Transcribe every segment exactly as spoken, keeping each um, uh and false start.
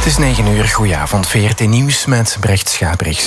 Het is negen uur, goedenavond, V R T Nieuws met Brecht Schabrichs.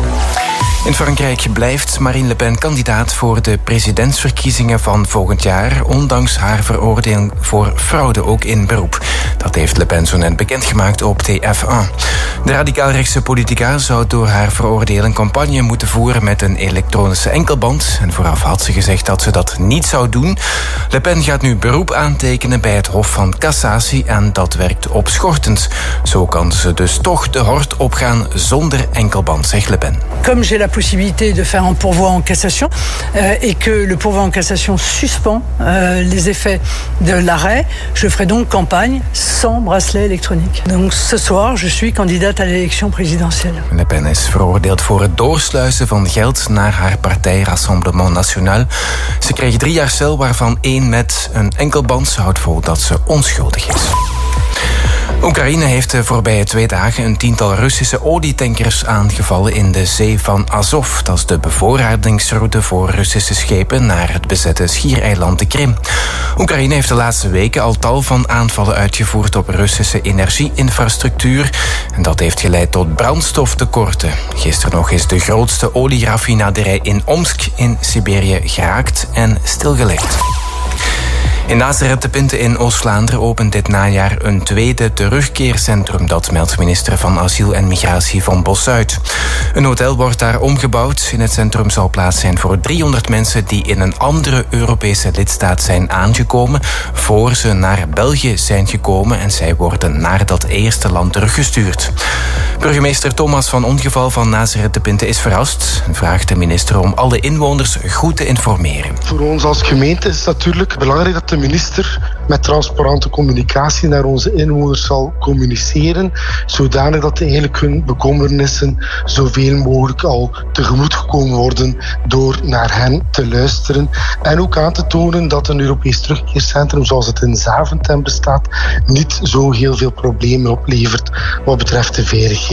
In Frankrijk blijft Marine Le Pen kandidaat voor de presidentsverkiezingen van volgend jaar, ondanks haar veroordeling voor fraude, ook in beroep. Dat heeft Le Pen zo net bekendgemaakt op T F één. De radicaal-rechtse politica zou door haar veroordeling campagne moeten voeren met een elektronische enkelband. En vooraf had ze gezegd dat ze dat niet zou doen. Le Pen gaat nu beroep aantekenen bij het Hof van Cassatie en dat werkt opschortend. Zo kan ze dus toch de hort opgaan zonder enkelband, zegt Le Pen. Comme j'ai la possibilité de faire un pourvoi en cassation euh, et que le pourvoi en cassation suspend euh, les effets de l'arrêt, je ferai donc campagne sans bracelet électronique. Donc ce soir, je suis candidate à l'élection présidentielle. Le Pen is veroordeeld voor het doorsluizen van geld naar haar partij Rassemblement National. Ze kreeg drie jaar cel, waarvan één met een enkelband. Ze houdt vol dat ze onschuldig is. Oekraïne heeft de voorbije twee dagen een tiental Russische olietankers aangevallen in de zee van Azov. Dat is de bevoorradingsroute voor Russische schepen naar het bezette schiereiland de Krim. Oekraïne heeft de laatste weken al tal van aanvallen uitgevoerd op Russische energieinfrastructuur. En dat heeft geleid tot brandstoftekorten. Gisteren nog is de grootste olieraffinaderij in Omsk in Siberië geraakt en stilgelegd. In Nazareth de Pinte in Oost-Vlaanderen opent dit najaar een tweede terugkeercentrum. Dat meldt minister van Asiel en Migratie Van Bossuit. Een hotel wordt daar omgebouwd. In het centrum zal plaats zijn voor driehonderd mensen die in een andere Europese lidstaat zijn aangekomen voor ze naar België zijn gekomen en zij worden naar dat eerste land teruggestuurd. Burgemeester Thomas van Ongeval van Nazareth de Pinte is verrast en vraagt de minister om alle inwoners goed te informeren. Voor ons als gemeente is het natuurlijk belangrijk dat de minister met transparante communicatie naar onze inwoners zal communiceren, zodanig dat eigenlijk hun bekommernissen zoveel mogelijk al tegemoet gekomen worden door naar hen te luisteren. En ook aan te tonen dat een Europees terugkeercentrum zoals het in Zaventem bestaat niet zo heel veel problemen oplevert wat betreft de veiligheid.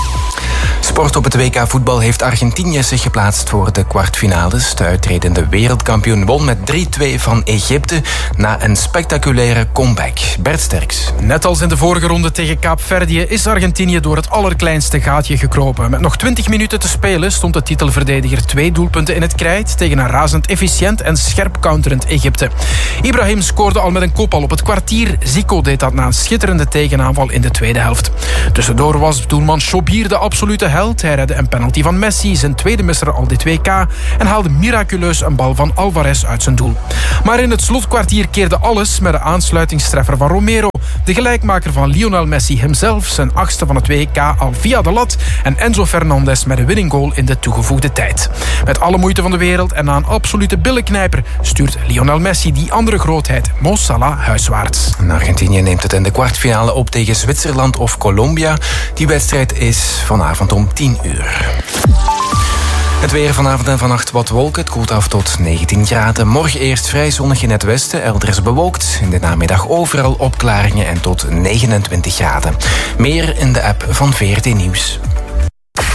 Sport op het W K voetbal heeft Argentinië zich geplaatst voor de kwartfinales. De uitredende wereldkampioen won met drie twee van Egypte na een spectaculaire comeback. Bert Sterks. Net als in de vorige ronde tegen Kaapverdië is Argentinië door het allerkleinste gaatje gekropen. Met nog twintig minuten te spelen stond de titelverdediger twee doelpunten in het krijt tegen een razend efficiënt en scherp counterend Egypte. Ibrahim scoorde al met een kopbal op het kwartier. Zico deed dat na een schitterende tegenaanval in de tweede helft. Tussendoor was doelman Chobir de absolute held. Hij redde een penalty van Messi, zijn tweede misser al dit W K, en haalde miraculeus een bal van Alvarez uit zijn doel. Maar in het slotkwartier keerde alles met de aansluitingstreffer van Romero. De gelijkmaker van Lionel Messi hemzelf, zijn achtste van het W K al via de lat, en Enzo Fernandez met een winning goal in de toegevoegde tijd. Met alle moeite van de wereld en na een absolute billenknijper stuurt Lionel Messi die andere grootheid, Mo Salah, huiswaarts. En Argentinië neemt het in de kwartfinale op tegen Zwitserland of Colombia. Die wedstrijd is vanavond om tien uur. Het weer vanavond en vannacht wat wolken. Het koelt af tot negentien graden. Morgen eerst vrij zonnig in het westen. Elders bewolkt. In de namiddag overal opklaringen en tot negenentwintig graden. Meer in de app van V R T Nieuws.